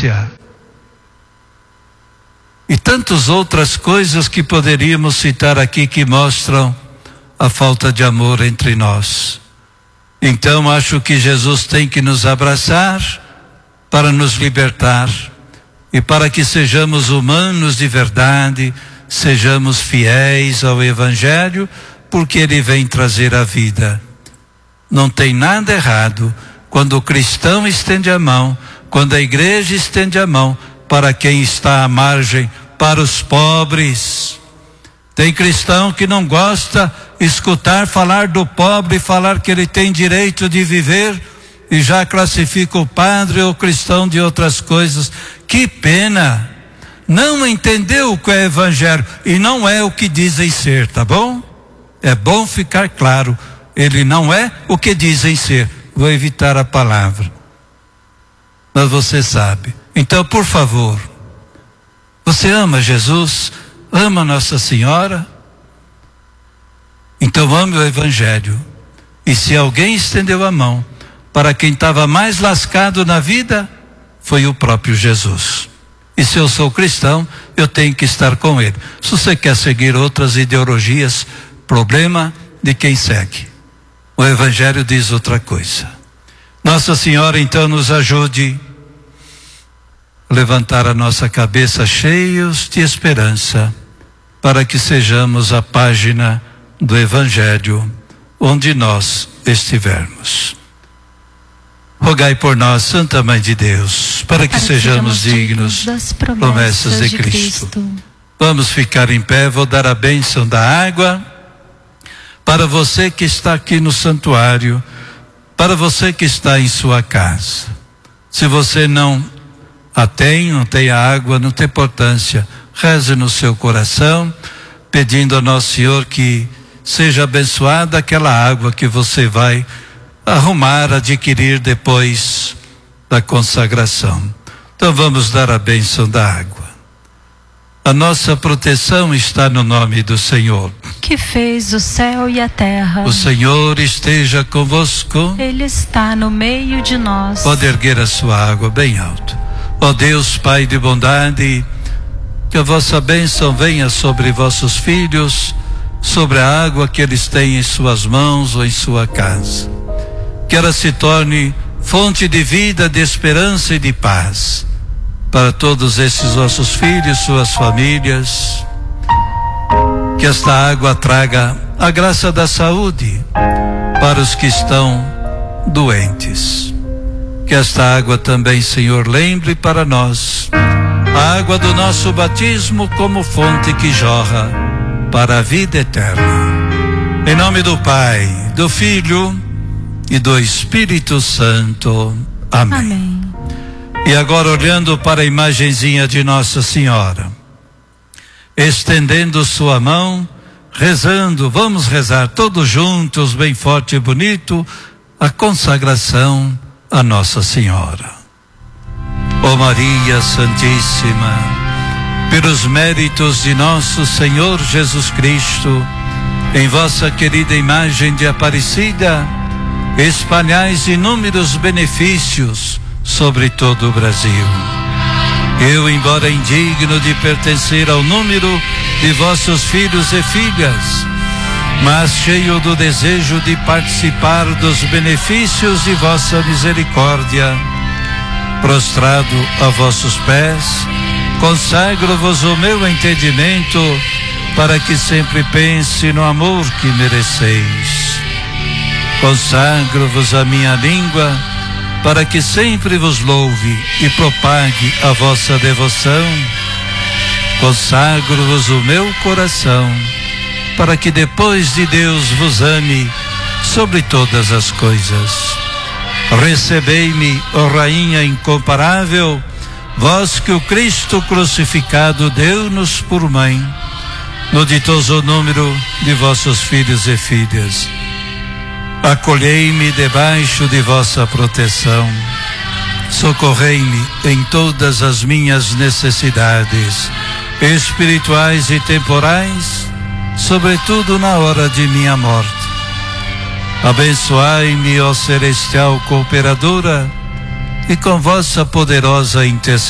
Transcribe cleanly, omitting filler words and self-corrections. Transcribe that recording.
violência e tantas outras coisas que poderíamos citar aqui que mostram a falta de amor entre nós. Então acho que Jesus tem que nos abraçar para nos libertar e para que sejamos humanos de verdade, sejamos fiéis ao Evangelho, porque ele vem trazer a vida. Não tem nada errado quando o cristão estende a mão, quando a igreja estende a mão para quem está à margem, para os pobres. Tem cristão que não gosta escutar falar do pobre, falar que ele tem direito de viver e já classifica o padre ou o cristão de outras coisas. Que pena! Não entendeu o que é evangelho e não é o que dizem ser, tá bom? É bom ficar claro, ele não é o que dizem ser. Vou evitar a palavra, mas você sabe. Então, por favor, você ama Jesus? Ama Nossa Senhora? Então ame o Evangelho. E se alguém estendeu a mão para quem estava mais lascado na vida, foi o próprio Jesus. E se eu sou cristão, eu tenho que estar com ele. Se você quer seguir outras ideologias, problema de quem segue. O Evangelho diz outra coisa. Nossa Senhora então nos ajude a levantar a nossa cabeça cheios de esperança, para que sejamos a página do Evangelho onde nós estivermos. Rogai por nós, Santa Mãe de Deus, para que sejamos dignos das promessas de Cristo. Vamos ficar em pé, vou dar a bênção da água para você que está aqui no santuário, para você que está em sua casa. Se você não tem a água, não tem importância, reze no seu coração, pedindo a Nosso Senhor que seja abençoada aquela água que você vai arrumar, adquirir depois da consagração. Então vamos dar a bênção da água. A nossa proteção está no nome do Senhor, que fez o céu e a terra. O Senhor esteja convosco. Ele está no meio de nós. Pode erguer a sua água bem alto. Ó Deus, Pai de bondade, que a vossa bênção venha sobre vossos filhos, sobre a água que eles têm em suas mãos ou em sua casa. Que ela se torne fonte de vida, de esperança e de paz para todos esses vossos filhos, suas famílias. Que esta água traga a graça da saúde para os que estão doentes. Que esta água também, Senhor, lembre para nós a água do nosso batismo como fonte que jorra para a vida eterna. Em nome do Pai, do Filho e do Espírito Santo. Amém. Amém. E agora, olhando para a imagenzinha de Nossa Senhora, estendendo sua mão, rezando, vamos rezar todos juntos, bem forte e bonito, a consagração a Nossa Senhora. Ó Maria Santíssima, pelos méritos de nosso Senhor Jesus Cristo, em vossa querida imagem de Aparecida, espalhais inúmeros benefícios sobre todo o Brasil. Eu, embora indigno de pertencer ao número de vossos filhos e filhas, mas cheio do desejo de participar dos benefícios de vossa misericórdia, prostrado a vossos pés, consagro-vos o meu entendimento, para que sempre pense no amor que mereceis. Consagro-vos a minha língua, para que sempre vos louve e propague a vossa devoção. Consagro-vos o meu coração, para que depois de Deus vos ame sobre todas as coisas. Recebei-me, ó Rainha incomparável, vós que o Cristo crucificado deu-nos por mãe, no ditoso número de vossos filhos e filhas. Acolhei-me debaixo de vossa proteção, socorrei-me em todas as minhas necessidades, espirituais e temporais, sobretudo na hora de minha morte. Abençoai-me, ó celestial cooperadora, e com vossa poderosa intercessão